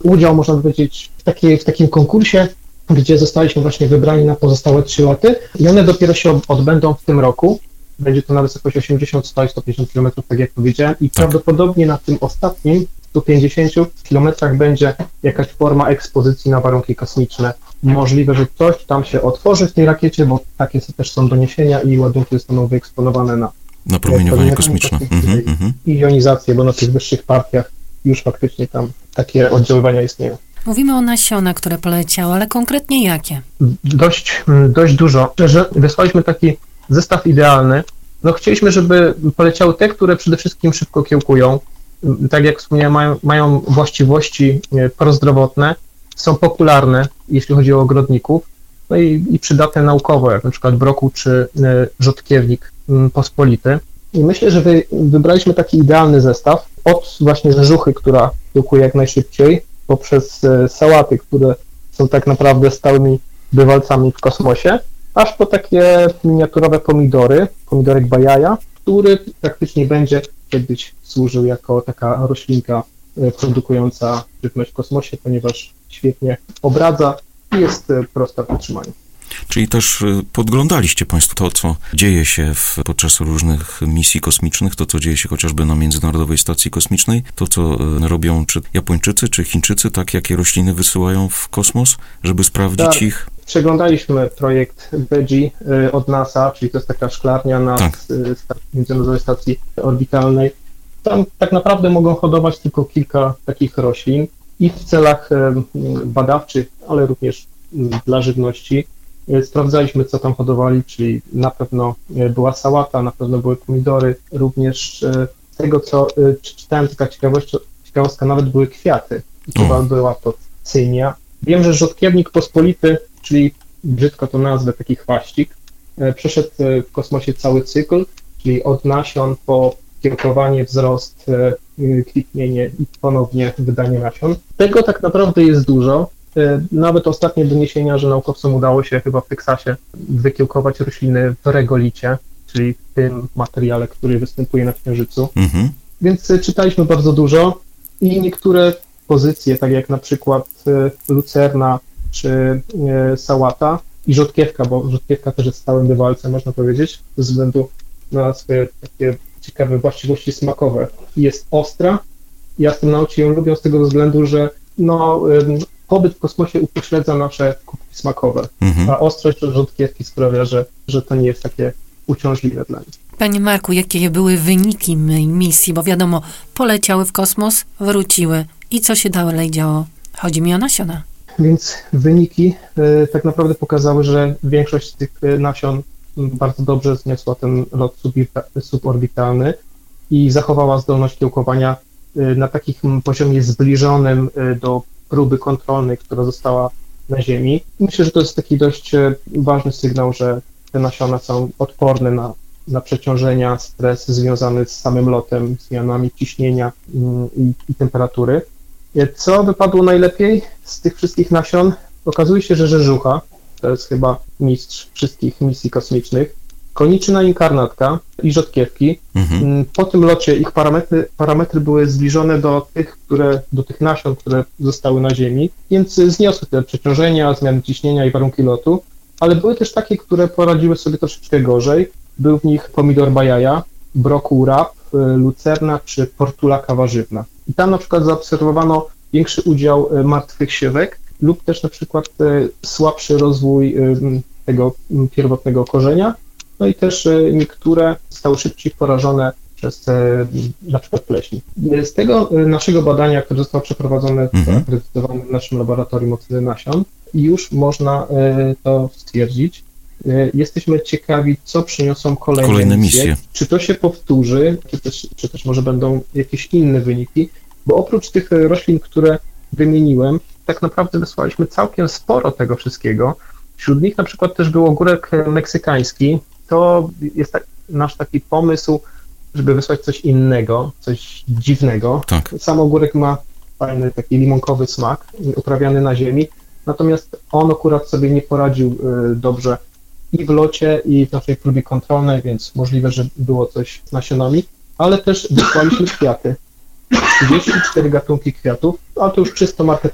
udział, można powiedzieć, w takim konkursie, gdzie zostaliśmy właśnie wybrani na pozostałe 3 loty i one dopiero się odbędą w tym roku. Będzie to na wysokości 80, 100 i 150 km, tak jak powiedziałem, i prawdopodobnie na tym ostatnim 150 km będzie jakaś forma ekspozycji na warunki kosmiczne. Możliwe, że coś tam się otworzy w tej rakiecie, bo takie też są doniesienia i ładunki zostaną wyeksponowane na promieniowanie kosmiczne i jonizację, bo na tych wyższych partiach już faktycznie tam takie oddziaływania istnieją. Mówimy o nasionach, które poleciały, ale konkretnie jakie? Dość dużo. Że wysłaliśmy taki zestaw idealny. No chcieliśmy, żeby poleciały te, które przede wszystkim szybko kiełkują. Tak jak wspomniałem, mają właściwości prozdrowotne, są popularne, jeśli chodzi o ogrodników, no i przydatne naukowo, jak na przykład brokuł czy rzodkiewnik pospolity. I myślę, że wybraliśmy taki idealny zestaw od właśnie rzeżuchy, która kiełkuje jak najszybciej, poprzez sałaty, które są tak naprawdę stałymi bywalcami w kosmosie, aż po takie miniaturowe pomidorek bajaja, który praktycznie będzie kiedyś służył jako taka roślinka produkująca żywność w kosmosie, ponieważ świetnie obradza i jest prosta w utrzymaniu. Czyli też podglądaliście Państwo to, co dzieje się podczas różnych misji kosmicznych, to, co dzieje się chociażby na Międzynarodowej Stacji Kosmicznej, to, co robią czy Japończycy, czy Chińczycy, tak, jakie rośliny wysyłają w kosmos, żeby sprawdzić ich? Przeglądaliśmy projekt Veggie od NASA, czyli to jest taka szklarnia na Międzynarodowej Stacji Orbitalnej. Tam tak naprawdę mogą hodować tylko kilka takich roślin i w celach badawczych, ale również dla żywności. Sprawdzaliśmy, co tam hodowali, czyli na pewno była sałata, na pewno były pomidory, również z tego, co czytałem, taka ciekawostka, nawet były kwiaty. I chyba była to cynia. Wiem, że rzodkiewnik pospolity, czyli brzydko to nazwę, taki chwaścik, przeszedł w kosmosie cały cykl, czyli od nasion po kiełkowanie, wzrost, kwitnienie i ponownie wydanie nasion. Tego tak naprawdę jest dużo. Nawet ostatnie doniesienia, że naukowcom udało się chyba w Teksasie wykiełkować rośliny w regolicie, czyli w tym materiale, który występuje na Księżycu. Więc czytaliśmy bardzo dużo i niektóre pozycje, tak jak na przykład lucerna czy sałata i rzodkiewka, bo rzodkiewka też jest stałym bywalcem, można powiedzieć, ze względu na swoje takie ciekawe właściwości smakowe. Jest ostra i astronauci ją lubią z tego względu, że pobyt w kosmosie upośledza nasze kubki smakowe, a ostrość rzodkiewki sprawia, że to nie jest takie uciążliwe dla nich. Panie Marku, jakie były wyniki misji? Bo wiadomo, poleciały w kosmos, wróciły. I co się dalej działo? Chodzi mi o nasiona. Więc wyniki tak naprawdę pokazały, że większość z tych nasion bardzo dobrze zniosła ten lot suborbitalny i zachowała zdolność kiełkowania na takim poziomie zbliżonym do próby kontrolnej, która została na Ziemi. Myślę, że to jest taki dość ważny sygnał, że te nasiona są odporne na przeciążenia, stres związany z samym lotem, zmianami ciśnienia i temperatury. Co wypadło najlepiej z tych wszystkich nasion? Okazuje się, że rzeżucha, to jest chyba mistrz wszystkich misji kosmicznych, koniczyna inkarnatka i rzodkiewki. Po tym locie ich parametry były zbliżone do tych nasion, które zostały na Ziemi, więc zniosły te przeciążenia, zmiany ciśnienia i warunki lotu, ale były też takie, które poradziły sobie troszeczkę gorzej. Był w nich pomidor bajaja, brokuł rap, lucerna czy portulaka warzywna. I tam na przykład zaobserwowano większy udział martwych siewek lub też na przykład słabszy rozwój tego pierwotnego korzenia. No i też niektóre zostały szybciej porażone przez na przykład pleśń. Z tego naszego badania, które zostało przeprowadzone w naszym laboratorium oceny nasion, już można to stwierdzić. Jesteśmy ciekawi, co przyniosą kolejne misje. Czy to się powtórzy, czy też może będą jakieś inne wyniki, bo oprócz tych roślin, które wymieniłem, tak naprawdę wysłaliśmy całkiem sporo tego wszystkiego. Wśród nich na przykład też był ogórek meksykański. To jest nasz taki pomysł, żeby wysłać coś innego, coś dziwnego. Tak. Sam ogórek ma fajny taki limonkowy smak, uprawiany na ziemi, natomiast on akurat sobie nie poradził dobrze i w locie, i w naszej próbie kontrolnej, więc możliwe, że było coś z nasionami, ale też wysłaliśmy kwiaty. 34 gatunki kwiatów, ale to już czysto marketingowo.